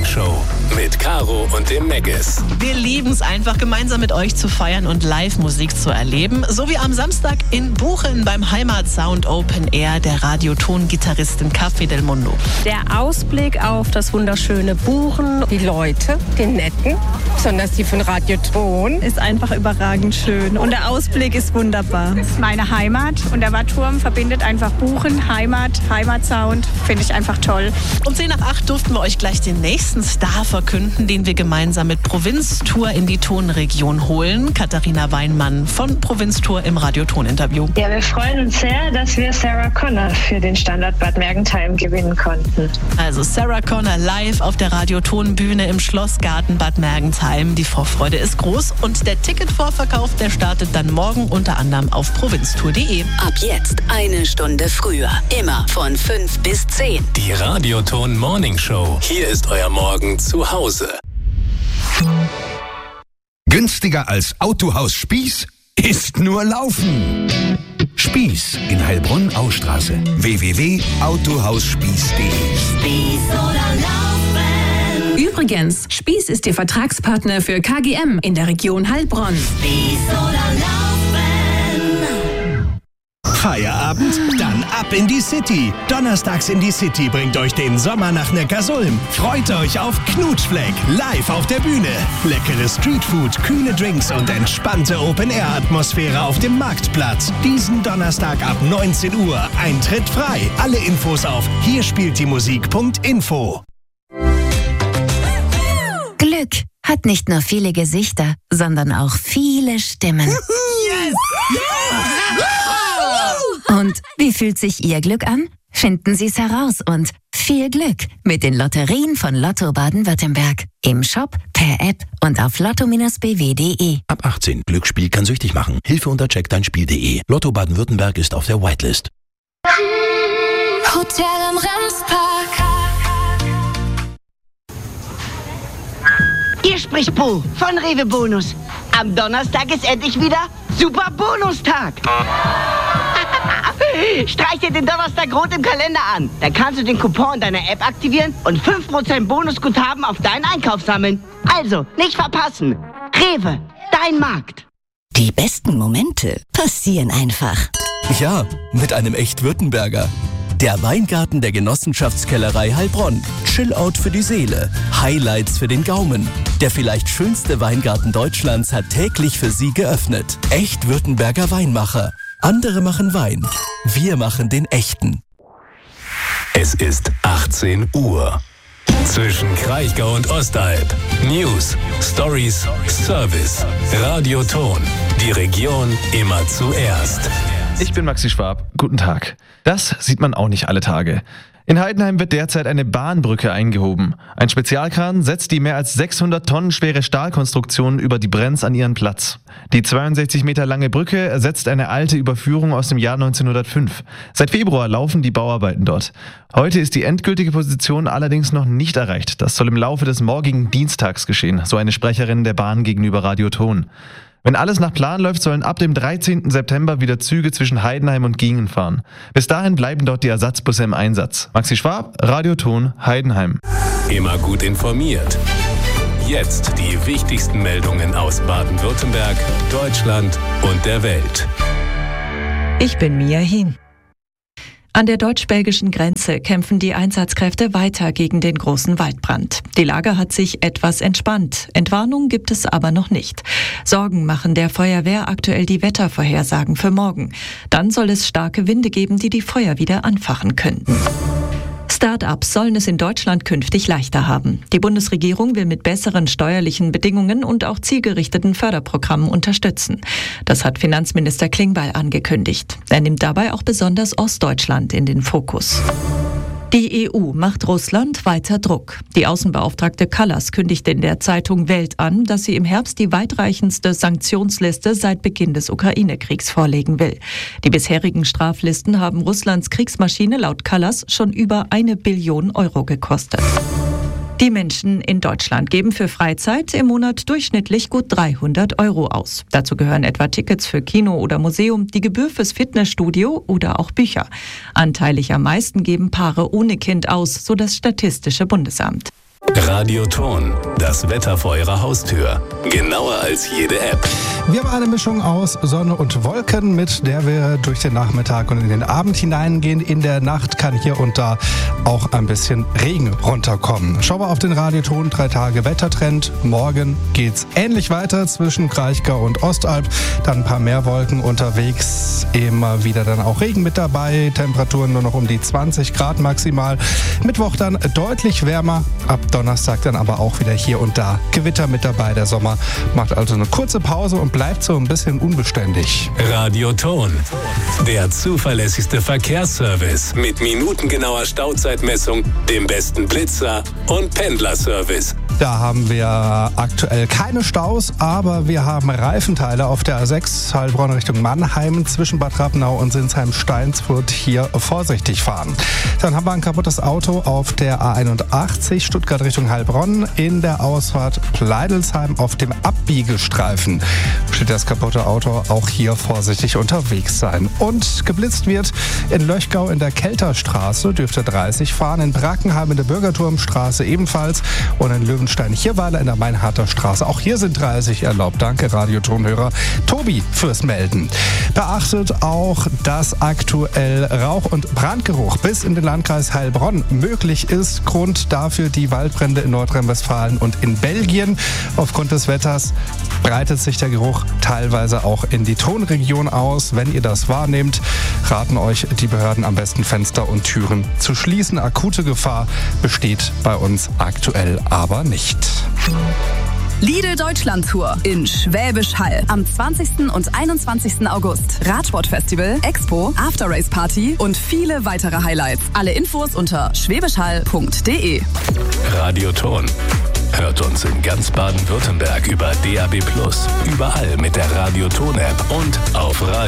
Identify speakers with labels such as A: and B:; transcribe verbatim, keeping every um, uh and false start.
A: Show mit Caro und dem Meggis.
B: Wir lieben es einfach, gemeinsam mit euch zu feiern und Live-Musik zu erleben. So wie am Samstag in Buchen beim Heimatsound Open Air der Radioton-Gitarristin Café del Mundo.
C: Der Ausblick auf das wunderschöne Buchen,
D: die Leute, die Netten, besonders die von Radioton,
E: ist einfach überragend schön und der Ausblick ist wunderbar.
F: Das ist meine Heimat und der Watturm verbindet einfach Buchen, Heimat, Heimatsound, finde ich einfach toll.
B: Um zehn nach acht durften wir euch gleich den nächsten Star verkünden, den wir gemeinsam mit Provinztour in die Tonregion holen. Katharina Weinmann von Provinztour im Radioton-Interview.
G: Ja, wir freuen uns sehr, dass wir Sarah Connor für den Standort Bad Mergentheim gewinnen konnten.
B: Also Sarah Connor live auf der Radioton-Bühne im Schlossgarten Bad Mergentheim. Die Vorfreude ist groß und der Ticketvorverkauf, der startet dann morgen unter anderem auf provinztour punkt de.
H: Ab jetzt eine Stunde früher. Immer von fünf bis zehn.
A: Die Radioton Morning Show. Hier ist euer Morgen zu Hause.
I: Günstiger als Autohaus Spieß ist nur Laufen. Spieß in Heilbronn-Austraße. w w w punkt autohaus spieß punkt de.
J: Spieß oder Laufen.
K: Übrigens, Spieß ist Ihr Vertragspartner für K G M in der Region Heilbronn.
J: Spieß oder Laufen.
L: Feierabend? Dann ab in die City. Donnerstags in die City bringt euch den Sommer nach Neckarsulm. Freut euch auf Knutschfleck, live auf der Bühne. Leckere Streetfood, kühle Drinks und entspannte Open-Air-Atmosphäre auf dem Marktplatz. Diesen Donnerstag ab neunzehn Uhr. Eintritt frei. Alle Infos auf hier spielt die Musik punkt info.
M: Glück hat nicht nur viele Gesichter, sondern auch viele Stimmen.
N: Yes!
M: Und wie fühlt sich Ihr Glück an? Finden Sie es heraus und viel Glück mit den Lotterien von Lotto Baden-Württemberg. Im Shop, per App und auf lotto b w punkt de.
O: Ab achtzehn. Glücksspiel kann süchtig machen. Hilfe unter check dein spiel punkt de. Lotto Baden-Württemberg ist auf der Whitelist.
J: Hotel im Remspark.
P: Hier spricht Bo von Rewe Bonus. Am Donnerstag ist endlich wieder Super Bonustag. Streich dir den Donnerstag rot im Kalender an. Dann kannst du den Coupon in deiner App aktivieren und fünf Prozent Bonusguthaben auf deinen Einkauf sammeln. Also, nicht verpassen. Rewe, dein Markt.
Q: Die besten Momente passieren einfach.
R: Ja, mit einem echt Württemberger. Der Weingarten der Genossenschaftskellerei Heilbronn. Chillout für die Seele. Highlights für den Gaumen. Der vielleicht schönste Weingarten Deutschlands hat täglich für Sie geöffnet. Echt Württemberger Weinmacher. Andere machen Wein. Wir machen den echten.
A: Es ist achtzehn Uhr. Zwischen Kraichgau und Ostalb. News, Stories, Service. Radioton. Die Region immer zuerst.
S: Ich bin Maxi Schwab. Guten Tag. Das sieht man auch nicht alle Tage. In Heidenheim wird derzeit eine Bahnbrücke eingehoben. Ein Spezialkran setzt die mehr als sechshundert Tonnen schwere Stahlkonstruktion über die Brenz an ihren Platz. Die zweiundsechzig Meter lange Brücke ersetzt eine alte Überführung aus dem Jahr neunzehnhundertfünf. Seit Februar laufen die Bauarbeiten dort. Heute ist die endgültige Position allerdings noch nicht erreicht. Das soll im Laufe des morgigen Dienstags geschehen, so eine Sprecherin der Bahn gegenüber Radioton. Wenn alles nach Plan läuft, sollen ab dem dreizehnten September wieder Züge zwischen Heidenheim und Gingen fahren. Bis dahin bleiben dort die Ersatzbusse im Einsatz. Maxi Schwab, Radioton, Heidenheim.
A: Immer gut informiert. Jetzt die wichtigsten Meldungen aus Baden-Württemberg, Deutschland und der Welt.
T: Ich bin Mia Hin. An der deutsch-belgischen Grenze kämpfen die Einsatzkräfte weiter gegen den großen Waldbrand. Die Lage hat sich etwas entspannt. Entwarnung gibt es aber noch nicht. Sorgen machen der Feuerwehr aktuell die Wettervorhersagen für morgen. Dann soll es starke Winde geben, die die Feuer wieder anfachen könnten. Start-ups sollen es in Deutschland künftig leichter haben. Die Bundesregierung will mit besseren steuerlichen Bedingungen und auch zielgerichteten Förderprogrammen unterstützen. Das hat Finanzminister Klingbeil angekündigt. Er nimmt dabei auch besonders Ostdeutschland in den Fokus. Die E U macht Russland weiter Druck. Die Außenbeauftragte Kallas kündigte in der Zeitung Welt an, dass sie im Herbst die weitreichendste Sanktionsliste seit Beginn des Ukraine-Kriegs vorlegen will. Die bisherigen Straflisten haben Russlands Kriegsmaschine laut Kallas schon über eine Billion Euro gekostet. Die Menschen in Deutschland geben für Freizeit im Monat durchschnittlich gut dreihundert Euro aus. Dazu gehören etwa Tickets für Kino oder Museum, die Gebühr fürs Fitnessstudio oder auch Bücher. Anteilig am meisten geben Paare ohne Kind aus, so das Statistische Bundesamt.
A: Radioton, das Wetter vor Ihrer Haustür. Genauer als jede App.
N: Wir haben eine Mischung aus Sonne und Wolken, mit der wir durch den Nachmittag und in den Abend hineingehen. In der Nacht kann hier und da auch ein bisschen Regen runterkommen. Schauen wir auf den Radioton, drei Tage Wettertrend. Morgen geht's ähnlich weiter zwischen Kraichgau und Ostalb. Dann ein paar mehr Wolken unterwegs. Immer wieder dann auch Regen mit dabei. Temperaturen nur noch um die zwanzig Grad maximal. Mittwoch dann deutlich wärmer. Ab Donnerstag dann aber auch wieder hier und da Gewitter mit dabei. Der Sommer macht also eine kurze Pause und bleibt so ein bisschen unbeständig.
A: Radioton, der zuverlässigste Verkehrsservice mit minutengenauer Stauzeitmessung, dem besten Blitzer und Pendlerservice.
N: Da haben wir aktuell keine Staus, aber wir haben Reifenteile auf der A sechs Heilbronn Richtung Mannheim zwischen Bad Rappenau und Sinsheim-Steinsfurt. Hier vorsichtig fahren. Dann haben wir ein kaputtes Auto auf der A einundachtzig Stuttgart Richtung Heilbronn in der Ausfahrt Pleidelsheim auf dem Abbiegestreifen. Steht das kaputte Auto, auch hier vorsichtig unterwegs sein. Und geblitzt wird in Löchgau in der Kelterstraße, dürfte dreißig fahren, in Brackenheim in der Bürgerturmstraße ebenfalls und in Löwen Steinchierweiler in der Mainharter Straße. Auch hier sind dreißig erlaubt. Danke, Radiotonhörer Tobi, fürs Melden. Beachtet auch, dass aktuell Rauch- und Brandgeruch bis in den Landkreis Heilbronn möglich ist. Grund dafür die Waldbrände in Nordrhein-Westfalen und in Belgien. Aufgrund des Wetters breitet sich der Geruch teilweise auch in die Tonregion aus. Wenn ihr das wahrnehmt, raten euch die Behörden am besten Fenster und Türen zu schließen. Akute Gefahr besteht bei uns aktuell aber nicht.
U: Lidl Deutschland Tour in Schwäbisch Hall am zwanzigsten und einundzwanzigsten August. Radsportfestival, Expo, After Race Party und viele weitere Highlights. Alle Infos unter schwäbischhall punkt de.
A: Radioton. Hört uns in ganz Baden-Württemberg über D A B plus, überall mit der Radioton-App und auf Radio